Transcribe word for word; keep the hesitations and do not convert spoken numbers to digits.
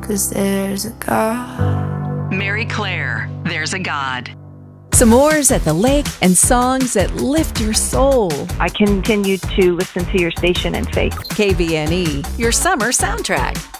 'cause there's a God. Mary Claire, There's a God. S'mores at the lake and songs that lift your soul. I continue to listen to your station in faith. K B N E, your summer soundtrack.